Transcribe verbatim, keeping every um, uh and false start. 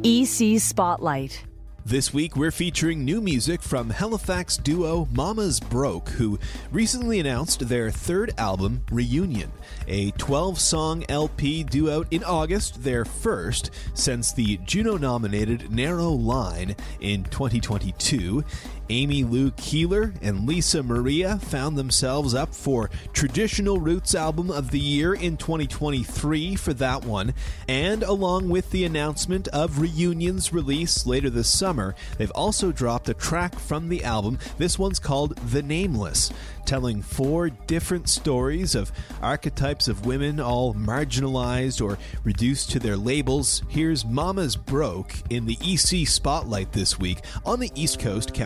E C Spotlight. This week, we're featuring new music from Halifax duo Mama's Broke, who recently announced their third album, Reunion, a twelve-song L P due out in August, their first since the Juno-nominated Narrow Line in twenty twenty-two. Amy Lou Keeler and Lisa Maria found themselves up for Traditional Roots Album of the Year in twenty twenty-three for that one, and along with the announcement of Reunion's release later this summer, they've also dropped a track from the album. This one's called The Nameless, telling four different stories of archetypes of women all marginalized or reduced to their labels. Here's Mama's Broke in the E C Spotlight this week on the East Coast